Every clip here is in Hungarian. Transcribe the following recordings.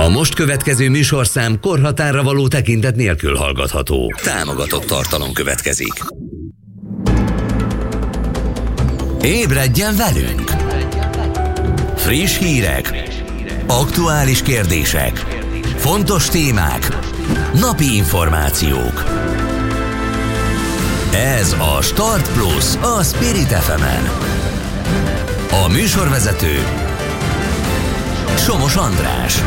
A most következő műsorszám korhatárra való tekintet nélkül hallgatható. Támogatott tartalom következik. Ébredjen velünk! Friss hírek, aktuális kérdések, fontos témák, napi információk. Ez a Start Plus a Spirit FM-en. A műsorvezető Somos András.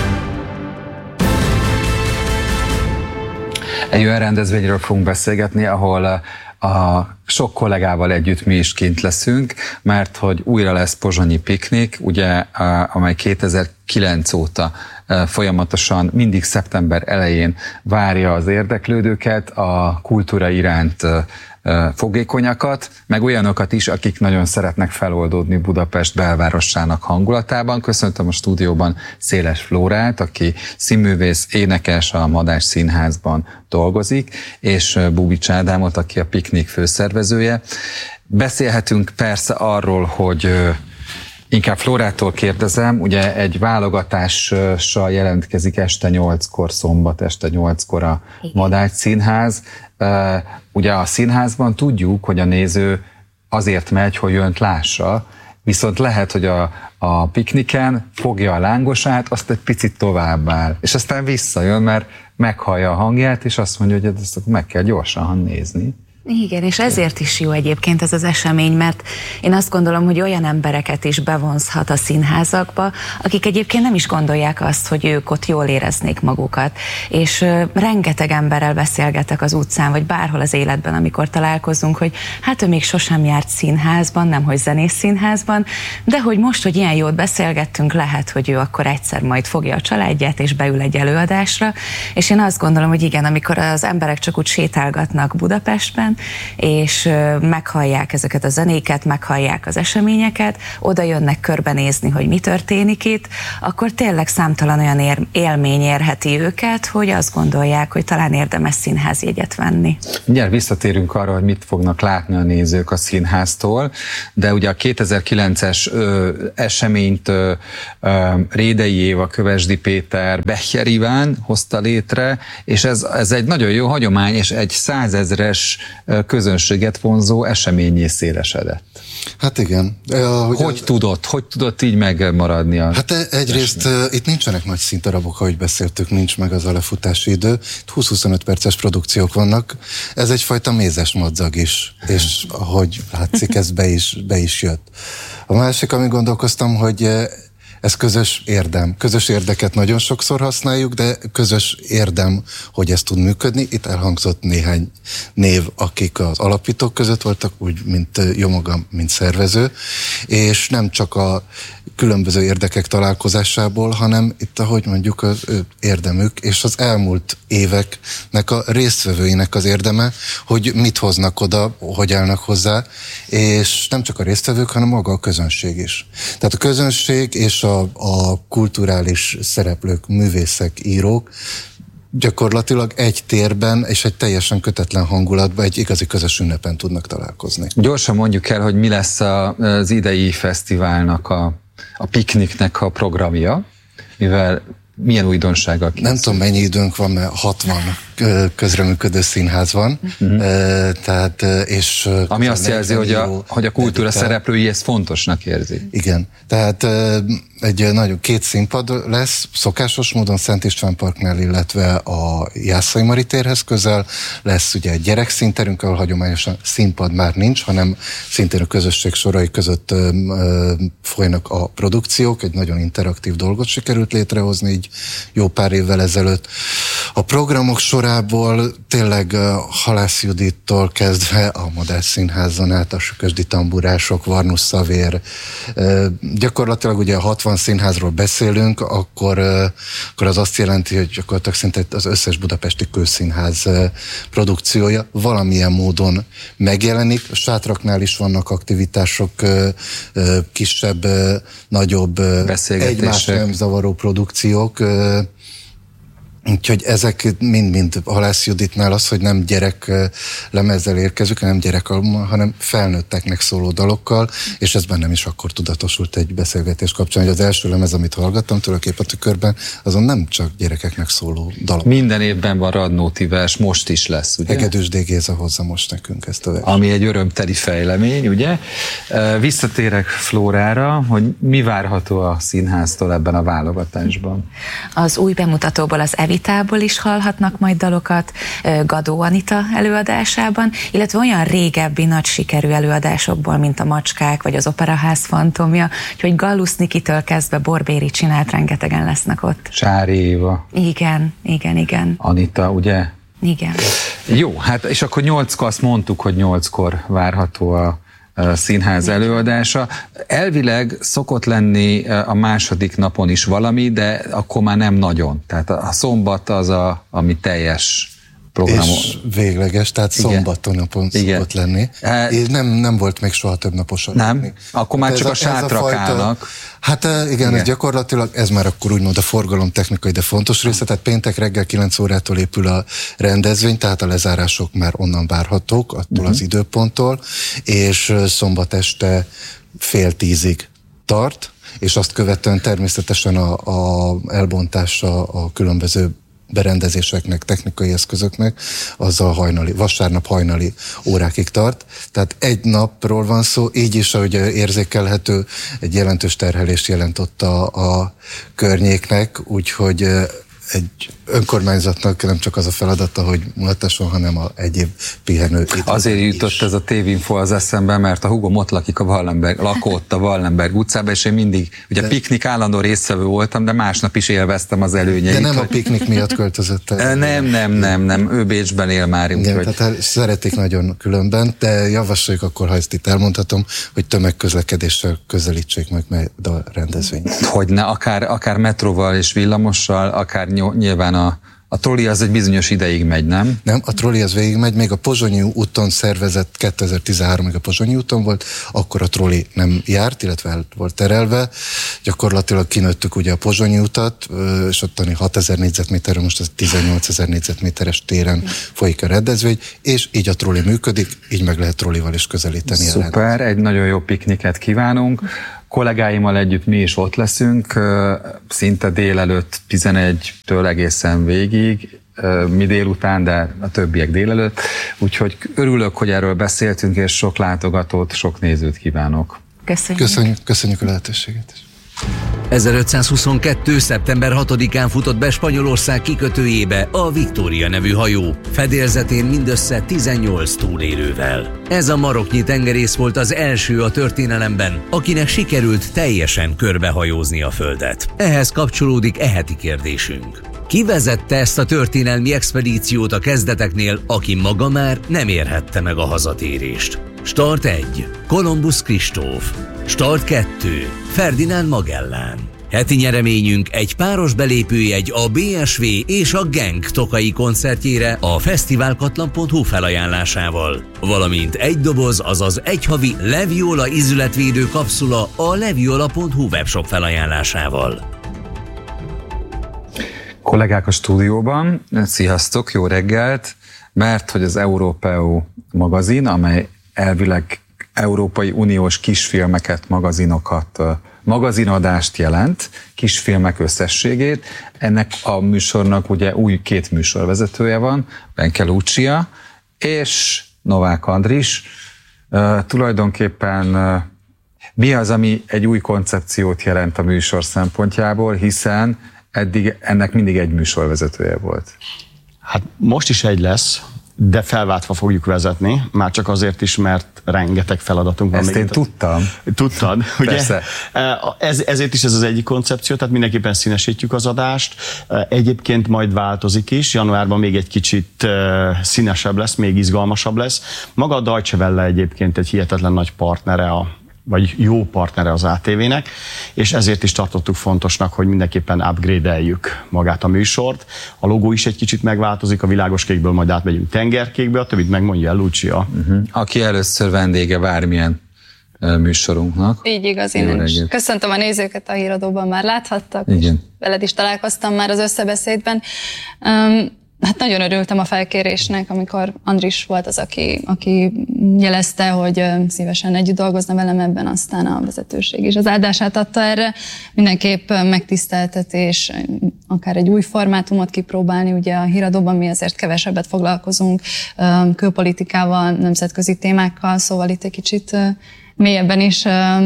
Egy olyan rendezvényről fogunk beszélgetni, ahol a sok kollégával együtt mi is kint leszünk, mert hogy újra lesz pozsonyi piknik, ugye, amely 2009 óta folyamatosan mindig szeptember elején várja az érdeklődőket, a kultúra iránt fogékonyakat, meg olyanokat is, akik nagyon szeretnek feloldódni Budapest belvárosának hangulatában. Köszöntöm a stúdióban Széles Flórát, aki színművész, énekes, a Madách Színházban dolgozik, és Bubics Ádámot, aki a piknik főszervezője. Beszélhetünk persze arról, hogy inkább Flórától kérdezem, ugye egy válogatással jelentkezik este 8-kor, szombat este 8-kor a Madách Színház. Ugye a színházban tudjuk, hogy a néző azért megy, hogy önt lássa, viszont lehet, hogy a pikniken fogja a lángosát, azt egy picit tovább áll, és aztán visszajön, mert meghallja a hangját, és azt mondja, hogy ezt meg kell gyorsan nézni. Igen, és ezért is jó egyébként ez az esemény, mert én azt gondolom, hogy olyan embereket is bevonzhat a színházakba, akik egyébként nem is gondolják azt, hogy ők ott jól éreznék magukat. És rengeteg emberrel beszélgetek az utcán, vagy bárhol az életben, amikor találkozunk, hogy hát ő még sosem járt színházban, nemhogy zenész színházban, de hogy most, hogy ilyen jót beszélgettünk, lehet, hogy ő akkor egyszer majd fogja a családját, és beül egy előadásra. És én azt gondolom, hogy igen, amikor az emberek csak úgy sétálgatnak Budapestben, és meghallják ezeket a zenéket, meghallják az eseményeket, oda jönnek körbenézni, hogy mi történik itt, akkor tényleg számtalan olyan élmény érheti őket, hogy azt gondolják, hogy talán érdemes színházjegyet venni. Mindjárt visszatérünk arra, hogy mit fognak látni a nézők a színháztól, de ugye a 2009-es eseményt Rédei Éva, Kövesdi Péter, Becher Iván hozta létre, és ez egy nagyon jó hagyomány, és egy 100 000-es közönséget vonzó eseményé szélesedett. Hát igen. Hogy tudott így megmaradni? Hát egyrészt itt nincsenek nagy színdarabok, ahogy beszéltük, nincs meg az a lefutási idő. 20-25 perces produkciók vannak. Ez egyfajta mézes madzag is, és ahogy látszik, ez be is jött. A másik, amit gondolkoztam, hogy ez közös érdem. Közös érdeket nagyon sokszor használjuk, de közös érdem, hogy ez tud működni. Itt elhangzott néhány név, akik az alapítók között voltak, úgy, mint jó magam, mint szervező, és nem csak a különböző érdekek találkozásából, hanem itt, ahogy mondjuk, az érdemük, és az elmúlt éveknek a résztvevőinek az érdeme, hogy mit hoznak oda, hogy állnak hozzá, és nem csak a résztvevők, hanem maga a közönség is. Tehát a közönség és a kulturális szereplők, művészek, írók gyakorlatilag egy térben és egy teljesen kötetlen hangulatban, egy igazi közös ünnepen tudnak találkozni. Gyorsan mondjuk el, hogy mi lesz az idei fesztiválnak, a pikniknek a programja, mivel milyen újdonsággal készül? Nem tudom, mennyi időnk van, mert 60 közreműködő színház van. Tehát, és ami azt jelzi, hogy a kultúra szereplői ezt fontosnak érzi. Igen. Tehát két színpad lesz, szokásos módon Szent István Parknál, illetve a Jászai Mari térhez közel. Lesz ugye egy gyerekszínterünk, ahol hagyományosan színpad már nincs, hanem szintén a közösség sorai között folynak a produkciók. Egy nagyon interaktív dolgot sikerült létrehozni így jó pár évvel ezelőtt. A programok sorából tényleg Halász Judittól kezdve a Madách Színházon át a Sükösdi tamburások, Varnus Szavér, gyakorlatilag ugye a 60 színházról beszélünk, akkor az azt jelenti, hogy gyakorlatilag szinte az összes budapesti kőszínház produkciója valamilyen módon megjelenik. A sátraknál is vannak aktivitások, kisebb, nagyobb, egymást nem zavaró produkciók. Úgyhogy ezek mind-mind Halász Juditnál az, hogy nem gyerek lemezzel érkezünk, nem gyerekalbummal, hanem felnőtteknek szóló dalokkal, és ez bennem is akkor tudatosult egy beszélgetés kapcsán, hogy az első lemez, amit hallgattam tulajdonképpen a Tükörben, azon nem csak gyerekeknek szóló dalok. Minden évben van Radnóti vers, most is lesz, ugye? Hegedűs D. Géza hozza most nekünk ezt a verset. Ami egy örömteli fejlemény, ugye? Visszatérek Flórára, hogy mi várható a színháztól ebben a válogatásban? Az új bemutatóból, az Evitából is hallhatnak majd dalokat, Gadó Anita előadásában, illetve olyan régebbi nagy sikerű előadásokból, mint a Macskák, vagy az Operaház fantomja, úgyhogy Gallusz Nikitől kezdve Borbéri csinált, rengetegen lesznek ott. Sári Éva. Igen. Anita, ugye? Igen. Jó, hát és akkor 8-kor azt mondtuk, hogy 8-kor várható a színház előadása. Elvileg szokott lenni a második napon is valami, de akkor már nem nagyon. Tehát a szombat az, ami teljes programon. És végleges, tehát szombaton napon szokott lenni. És nem volt még soha több napos. Nem? Akkor már csak a sátrak állnak. Hát igen, ez gyakorlatilag, ez már akkor úgymond a forgalomtechnikai, de fontos része, tehát péntek reggel 9 órától épül a rendezvény, tehát a lezárások már onnan várhatók, attól az időponttól, és szombat este 9:30 tart, és azt követően természetesen a elbontása a különböző berendezéseknek, technikai eszközöknek, az a vasárnap hajnali órákig tart. Tehát egy napról van szó, így is, ahogy érzékelhető, egy jelentős terhelést jelent ott a környéknek, úgyhogy egy önkormányzatnak nem csak az a feladata, hogy mutasson, hanem a egyéb pihenő időt. Azért jutott ez a tévinfo az eszembe, mert a húgom ott lakott a Wallenberg utcában, és én mindig, ugye piknik állandó résztvevő voltam, de másnap is élveztem az előnyeit. De nem a piknik miatt költözött el? Nem, ő Bécsben él már. Igen, tehát szeretik nagyon különben, de javasoljuk akkor, ha ezt itt elmondhatom, hogy tömegközlekedéssel közelítsék meg a rendezvényt. Hogyne, akár metróval és villamossal, akár nyilván a troli az egy bizonyos ideig megy, nem? Nem, a troli az végigmegy, még a Pozsonyi úton szervezett, 2013-ig a Pozsonyi úton volt, akkor a troli nem járt, illetve el volt terelve. Gyakorlatilag kinőttük ugye a Pozsonyi utat, és ottani 6000 négyzetméterről, most az 18 000 négyzetméteres téren folyik a rendezvény, és így a troli működik, így meg lehet trolival is közelíteni. Szuper, egy nagyon jó pikniket kívánunk. Kollégáimmal együtt mi is ott leszünk, szinte délelőtt 11-től egészen végig, mi délután, de a többiek délelőtt. Úgyhogy örülök, hogy erről beszéltünk, és sok látogatót, sok nézőt kívánok. Köszönjük a lehetőséget is. 1522. szeptember 6-án futott be Spanyolország kikötőjébe a Victoria nevű hajó, fedélzetén mindössze 18 túlélővel. Ez a maroknyi tengerész volt az első a történelemben, akinek sikerült teljesen körbehajózni a Földet. Ehhez kapcsolódik heti kérdésünk. Ki vezette ezt a történelmi expedíciót a kezdeteknél, aki maga már nem érhette meg a hazatérést? Start 1. Kolumbusz Kristóf. Start 2. Ferdinánd Magellán. Heti nyereményünk egy páros belépőjegy a BSV és a Genk tokai koncertjére a fesztiválkatlan.hu felajánlásával, valamint egy doboz, azaz egy havi Leviola ízületvédő kapszula a leviola.hu webshop felajánlásával. Kollégák a stúdióban, sziasztok, jó reggelt, mert hogy az Európeó magazin, amely elvileg Európai Uniós kisfilmeket, magazinadást jelent, kisfilmek összességét. Ennek a műsornak ugye új 2 műsorvezetője van, Benke Lucia és Novák Andris. Tulajdonképpen mi az, ami egy új koncepciót jelent a műsor szempontjából, hiszen eddig ennek mindig egy műsorvezetője volt. Hát most is egy lesz, de felváltva fogjuk vezetni, már csak azért is, mert rengeteg feladatunk van. Ezt én tudtam. Tudtad, ugye? Persze. Ezért is ez az egyik koncepció, tehát mindenképpen színesítjük az adást. Egyébként majd változik is, januárban még egy kicsit színesebb lesz, még izgalmasabb lesz. Maga a Deutsche Welle egyébként egy hihetetlen nagy partnere vagy jó partnere az ATV-nek, és ezért is tartottuk fontosnak, hogy mindenképpen upgrade-eljük magát a műsort. A logó is egy kicsit megváltozik, a világoskékből majd átmegyünk tengerkékbe, a többit megmondja el Lucia. Aki először vendége bármilyen műsorunknak. Így igaz, én is. Köszöntöm a nézőket, a Híradóban már láthattak. Igen. Veled is találkoztam már az összebeszédben. Hát nagyon örültem a felkérésnek, amikor Andris volt az, aki jelezte, hogy szívesen együtt dolgozna velem ebben, aztán a vezetőség is az áldását adta erre. Mindenképp megtiszteltetés, akár egy új formátumot kipróbálni, ugye a Híradóban mi azért kevesebbet foglalkozunk külpolitikával, nemzetközi témákkal, szóval itt egy kicsit mélyebben is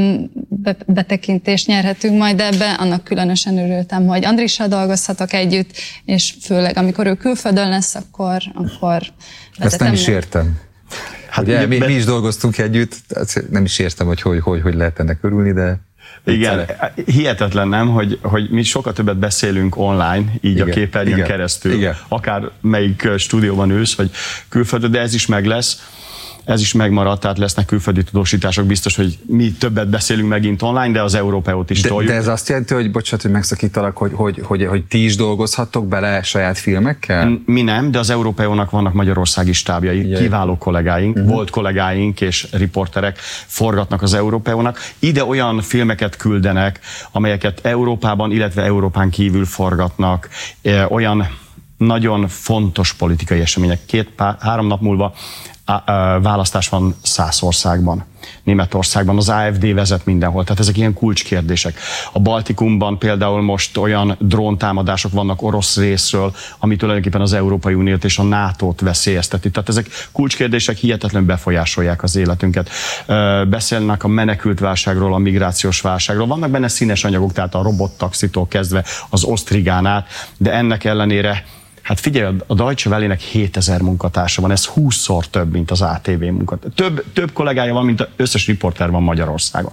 betekintést nyerhetünk majd ebbe. Annak különösen örültem, hogy Andrissal dolgozhatok együtt, és főleg amikor ő külföldön lesz, akkor ezt nem is értem. Hát ugye, mi is dolgoztunk együtt, nem is értem, hogy lehet ennek örülni, de... Igen, hihetetlen nem, hogy mi sokkal többet beszélünk online, így igen, a képernyőn keresztül, igen. Akár melyik stúdióban ülsz, vagy külföldön, de ez is meg lesz. Ez is megmaradt, tehát lesznek külföldi tudósítások, biztos, hogy mi többet beszélünk megint online, de az Európeót is toljuk. De ez azt jelenti, hogy bocsánat, hogy megszakítalak, hogy ti is dolgozhattok bele saját filmekkel? Mi nem, de az Európeónak vannak magyarországi stábjai, igen. Kiváló kollégáink, volt kollégáink és riporterek forgatnak az Európeónak. Ide olyan filmeket küldenek, amelyeket Európában, illetve Európán kívül forgatnak, olyan nagyon fontos politikai események. 2-3 nap múlva választás van 100 országban. Németországban az AfD vezet mindenhol, tehát ezek ilyen kulcskérdések. A Baltikumban például most olyan dróntámadások vannak orosz részről, ami tulajdonképpen az Európai Uniót és a NATO-t veszélyezteti. Tehát ezek kulcskérdések hihetetlenül befolyásolják az életünket. Beszélnek a menekült válságról, a migrációs válságról. Vannak benne színes anyagok, tehát a robottaxitól kezdve az Osztrigán át, de ennek ellenére hát figyelj, a Deutsche Welle-nek 7000 munkatársa van, ez 20-szor több, mint az ATV munkatársa. Több kollégája van, mint az összes riporter van Magyarországon.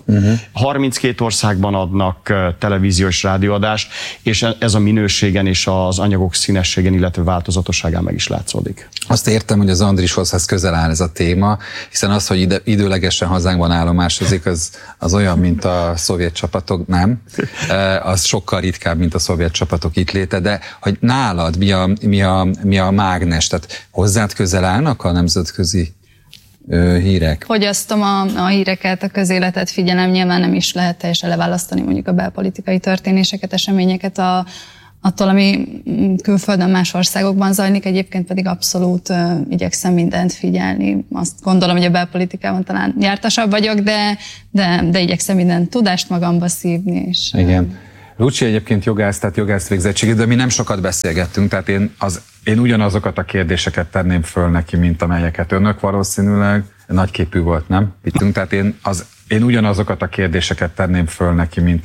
32 országban adnak televíziós rádióadást, és ez a minőségen és az anyagok színességen, illetve változatosságán meg is látszódik. Azt értem, hogy az Andrishoz közel áll ez a téma, hiszen az, hogy időlegesen hazánkban állomásozik, az olyan, mint a szovjet csapatok, nem? Az sokkal ritkább, mint a szovjet csapatok itt léte, de hogy nálad mi a mágnes, tehát hozzád közel állnak a nemzetközi hírek? Fogyasztom a híreket, a közéletet figyelem, nyilván nem is lehet teljesen leválasztani mondjuk a belpolitikai történéseket, eseményeket attól, ami külföldön más országokban zajlik, egyébként pedig abszolút igyekszem mindent figyelni. Azt gondolom, hogy a belpolitikában talán jártasabb vagyok, de igyekszem minden tudást magamba szívni. És, igen. Lucsi egyébként jogász, tehát jogász végzettségű, de mi nem sokat beszélgettünk, tehát én ugyanazokat a kérdéseket tenném föl neki, mint amelyeket önök valószínűleg. Nagyképű volt, nem? Ittünk, tehát én ugyanazokat a kérdéseket tenném föl neki, mint